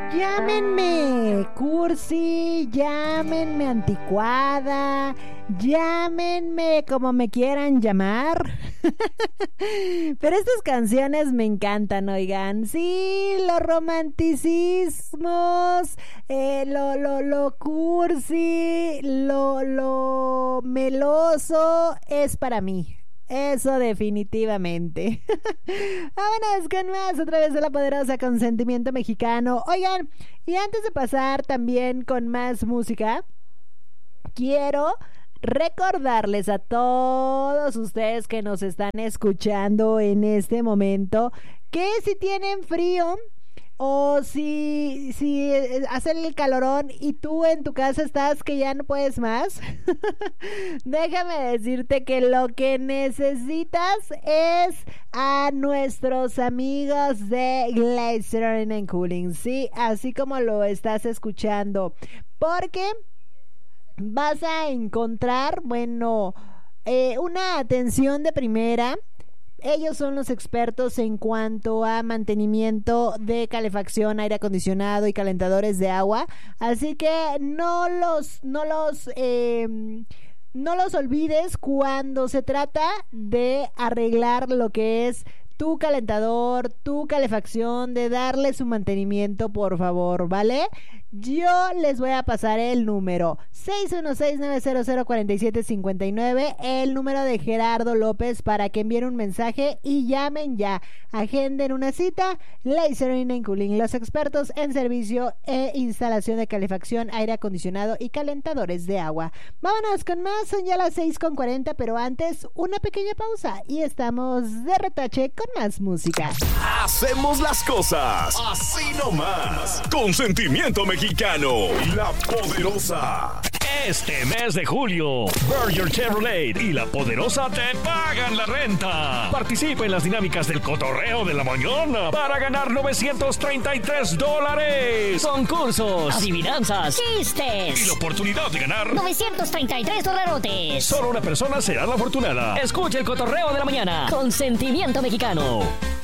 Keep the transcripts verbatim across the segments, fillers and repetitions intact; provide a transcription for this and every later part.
Llámenme cursi, llámenme anticuada, llámenme como me quieran llamar. Pero estas canciones me encantan, oigan. Sí, los romanticismos, eh, lo, lo, lo cursi, lo, lo meloso es para mí. Eso definitivamente. Vámonos con más a través de La Poderosa Consentimiento Mexicano. Oigan, y antes de pasar también con más música, quiero recordarles a todos ustedes que nos están escuchando en este momento que si tienen frío o si, si hace el calorón y tú en tu casa estás que ya no puedes más, déjame decirte que lo que necesitas es a nuestros amigos de Glycerin and Cooling, sí, así como lo estás escuchando, porque vas a encontrar, bueno, eh, una atención de primera. Ellos son los expertos en cuanto a mantenimiento de calefacción, aire acondicionado y calentadores de agua. Así que no los, no los, eh, no los olvides cuando se trata de arreglar lo que es tu calentador, tu calefacción, de darle su mantenimiento, por favor, ¿vale? Yo les voy a pasar el número seis uno seis, nueve cero cero, cuatro siete cinco nueve, el número de Gerardo López, para que envíen un mensaje y llamen ya. Agenden una cita. Glycerin and Cooling, los expertos en servicio e instalación de calefacción, aire acondicionado y calentadores de agua. Vámonos con más, son ya las seis con cuarenta, pero antes una pequeña pausa y estamos de retache con más música. Hacemos las cosas así nomás, con sentimiento mexicano. La Poderosa. Este mes de julio, Berger Chevrolet y La Poderosa te pagan la renta. Participa en las dinámicas del cotorreo de la mañana para ganar novecientos treinta y tres dólares. Concursos, adivinanzas, chistes y la oportunidad de ganar novecientos treinta y tres dolarotes. Solo una persona será la afortunada. Escucha el cotorreo de la mañana con sentimiento mexicano.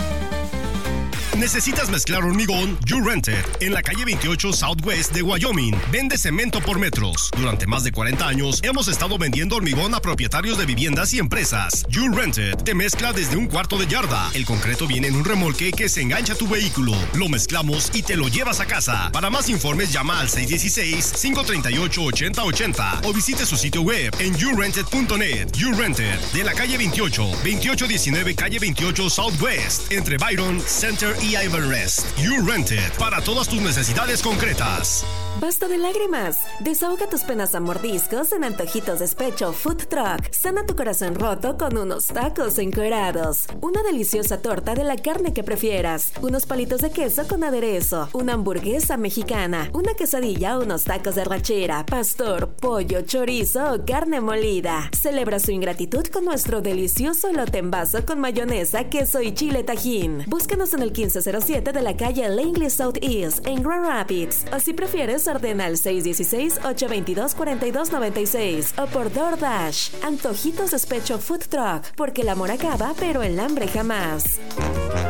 ¿Necesitas mezclar hormigón? You Rented, en la calle veintiocho Southwest de Wyoming. Vende cemento por metros. Durante más de cuarenta años hemos estado vendiendo hormigón a propietarios de viviendas y empresas. You Rented te mezcla desde un cuarto de yarda. El concreto viene en un remolque que se engancha a tu vehículo. Lo mezclamos y te lo llevas a casa. Para más informes llama al seis uno seis, cinco tres ocho, ocho cero ocho cero o visite su sitio web en you rented punto net. You Rented, de la calle veintiocho, veintiocho diecinueve calle veintiocho Southwest, entre Byron Center y Everest. You Rented, para todas tus necesidades concretas. Basta de lágrimas. Desahoga tus penas a mordiscos en Antojitos Despecho Food Truck. Sana tu corazón roto con unos tacos encuerados. Una deliciosa torta de la carne que prefieras. Unos palitos de queso con aderezo. Una hamburguesa mexicana. Una quesadilla, unos tacos de rachera, pastor, pollo, chorizo o carne molida. Celebra su ingratitud con nuestro delicioso elote en vaso con mayonesa, queso y chile tajín. Búscanos en el quince cero siete de la calle Langley Southeast en Grand Rapids. O si prefieres, ordena al seis uno seis, ocho dos dos, cuatro dos nueve seis o por DoorDash. Antojitos Despecho Food Truck, porque el amor acaba, pero el hambre jamás.